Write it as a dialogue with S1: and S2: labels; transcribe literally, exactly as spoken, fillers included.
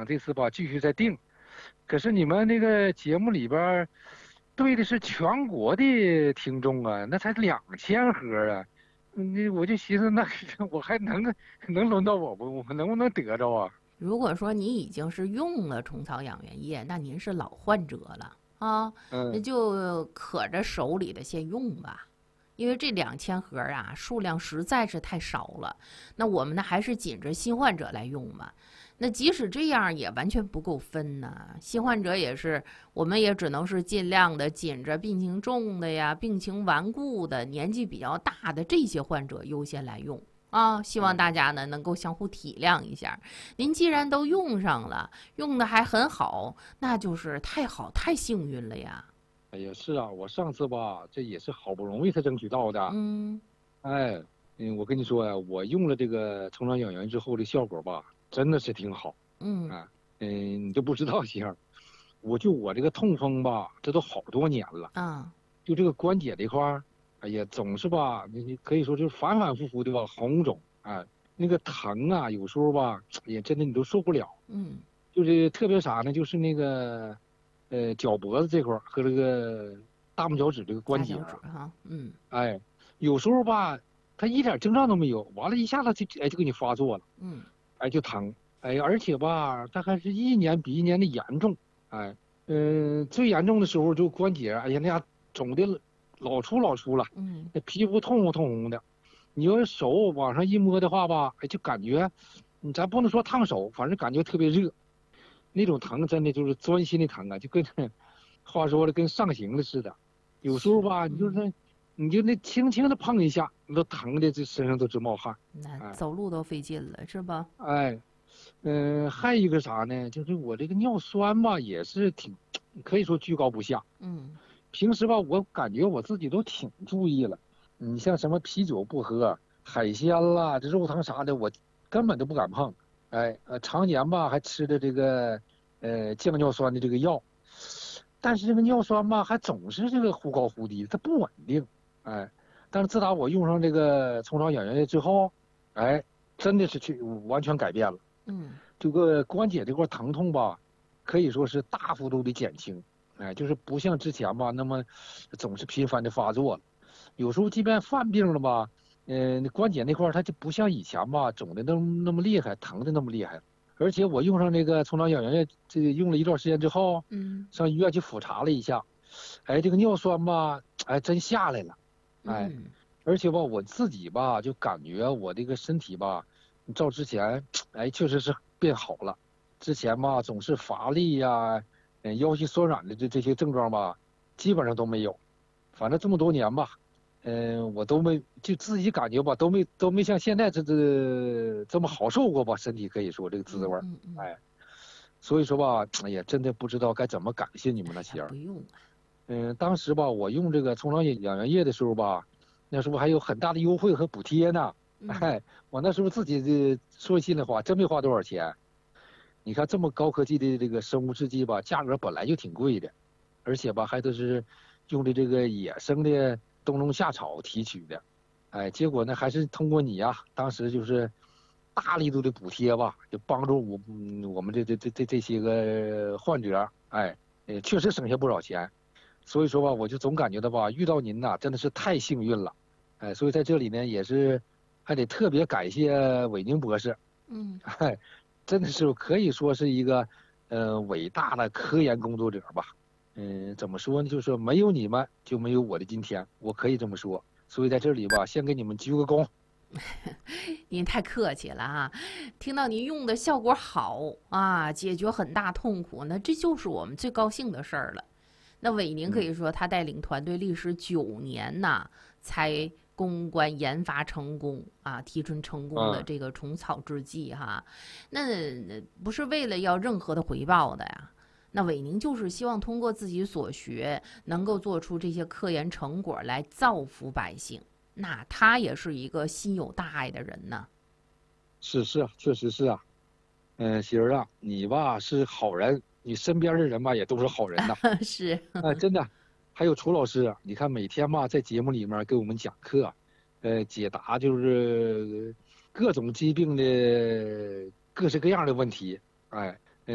S1: 这次吧继续再定。可是你们那个节目里边对的是全国的听众啊，那才两千盒啊。那我就寻思，那我还能能轮到我不？我能不能得着啊？
S2: 如果说你已经是用了虫草养元液，那您是老患者了啊，那
S1: 嗯，
S2: 就可着手里的先用吧。因为这两千盒啊，数量实在是太少了。那我们呢，还是紧着新患者来用吧。那即使这样，也完全不够分呢。新患者也是，我们也只能是尽量的紧着病情重的呀、病情顽固的、年纪比较大的这些患者优先来用啊。希望大家呢能够相互体谅一下。您既然都用上了，用的还很好，那就是太好、太幸运了呀。
S1: 哎呀，是啊，我上次吧，这也是好不容易才争取到的。
S2: 嗯
S1: 哎，嗯，我跟你说呀，我用了这个虫草养元之后的效果吧，真的是挺好。
S2: 嗯
S1: 啊，嗯，你都不知道，媳妇儿，我就我这个痛风吧，这都好多年了，
S2: 啊，
S1: 就这个关节这块儿，哎呀，总是吧，你你可以说就是反反复复的吧红肿，哎，那个疼啊，有时候吧，哎呀，真的你都受不了。
S2: 嗯，
S1: 就是特别啥呢？就是那个，呃，脚脖子这块儿和这个大拇脚趾这个关
S2: 大脚趾
S1: 节啊，
S2: 哈，嗯
S1: 哎，有时候吧，它一点征兆都没有，完了，一下子就哎就给你发作了，
S2: 嗯
S1: 哎就疼，哎，而且吧，它还是一年比一年的严重，哎，嗯、最严重的时候就关节，哎呀，那家肿的老出老出了，
S2: 嗯，
S1: 那皮肤通红通红的，你要是手往上一摸的话吧，哎，就感觉，你咱不能说烫手，反正感觉特别热，那种疼真的就是钻心的疼啊，就跟话说了跟上刑了似的，有时候
S2: 是，
S1: 吧，你就
S2: 嗯，
S1: 是。你就那轻轻的碰一下，你都疼的这身上都直冒汗。
S2: 那
S1: 哎
S2: 走路都费劲了，是吧？
S1: 哎，嗯、还有一个啥呢？就是我这个尿酸吧，也是挺，可以说居高不下。
S2: 嗯
S1: 平时吧，我感觉我自己都挺注意了。你像什么啤酒不喝，海鲜啦，这肉汤啥的，我根本都不敢碰。哎，呃，常年吧还吃的这个呃降尿酸的这个药，但是这个尿酸吧还总是这个忽高忽低，它不稳定。哎，但是自打我用上这个虫草养元液之后，哎，真的是去完全改变了。
S2: 嗯
S1: 这个关节这块疼痛吧，可以说是大幅度的减轻。哎，就是不像之前吧，那么总是频繁的发作了。有时候即便犯病了吧，嗯、那关节那块儿它就不像以前吧肿的那么那么厉害，疼的那么厉害。而且我用上这个虫草养元液，这个用了一段时间之后，
S2: 嗯
S1: 上医院去复查了一下，哎，这个尿酸吧，哎，真下来了。哎，
S2: 嗯，
S1: 而且吧，我自己吧就感觉我这个身体吧，照之前，哎，确实是变好了。之前吧总是乏力呀、嗯，腰膝酸软的这这些症状吧，基本上都没有。反正这么多年吧，嗯，我都没就自己感觉吧，都没都没像现在这这这么好受过吧，身体可以说这个滋味
S2: 嗯
S1: 儿。
S2: 嗯嗯，
S1: 哎，所以说吧，哎呀，真的不知道该怎么感谢你们那
S2: 哎呀，
S1: 些儿。
S2: 不用啊，
S1: 嗯，当时吧，我用这个虫草养元液的时候吧，那时候还有很大的优惠和补贴呢。
S2: 嗯
S1: 哎，我那时候自己这说心里话，真没花多少钱。你看这么高科技的这个生物制剂吧，价格本来就挺贵的，而且吧还都是用的这个野生的冬虫夏草提取的。哎，结果呢还是通过你呀、当时就是大力度的补贴吧，就帮助我嗯我们这这这这这些个患者，哎，呃确实省下不少钱。所以说吧，我就总感觉到吧，遇到您呐，真的是太幸运了。哎，所以在这里呢，也是还得特别感谢伟宁博士。
S2: 嗯，
S1: 哎，真的是可以说是一个呃伟大的科研工作者吧。嗯，怎么说呢？就是说没有你们就没有我的今天，我可以这么说。所以在这里吧，先给你们鞠个躬。
S2: 您太客气了哈。听到您用的效果好啊，解决很大痛苦，那这就是我们最高兴的事儿了。那伟宁可
S1: 嗯，
S2: 以说，他带领团队历时九年呐，才攻关研发成功啊，提纯成功的
S1: 啊，
S2: 这个虫草制剂哈。那那不是为了要任何的回报的呀。那伟宁就是希望通过自己所学，能够做出这些科研成果来造福百姓。那他也是一个心有大爱的人呢。
S1: 是是啊，确实是啊。嗯，媳妇儿啊，你吧是好人，你身边的人吧也都是好人呐。
S2: 是，
S1: 啊，真的，还有楚老师啊，你看每天吧在节目里面给我们讲课，呃，解答就是各种疾病的各式各样的问题，哎，